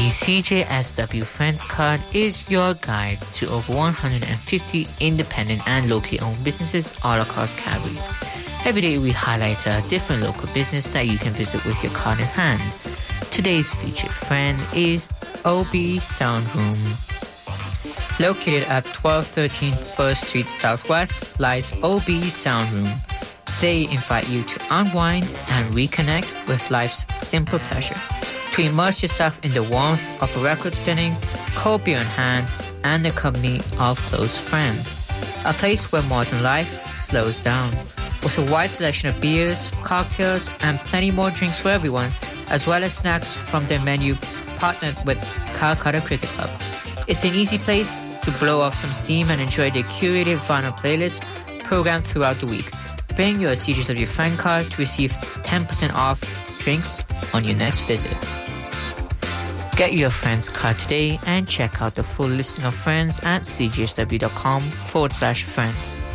CJSW Friends Card is your guide to over 150 independent and locally owned businesses all across Calgary. Every day we highlight a different local business that you can visit with your card in hand. Today's featured friend is OB Sound Room. Located at 1213 First Street Southwest lies OB Sound Room. They invite you to unwind and reconnect with life's simple pleasure, to immerse yourself in the warmth of a record spinning, cold beer in hand, and the company of close friends. A place where modern life slows down, with a wide selection of beers, cocktails, and plenty more drinks for everyone, as well as snacks from their menu partnered with Calcutta Cricket Club. It's an easy place to blow off some steam and enjoy their curated vinyl playlist programmed throughout the week. Bring your CJSW friend card to receive 10% off drinks on your next visit. Get your friends card today and check out the full listing of friends at cjsw.com/friends.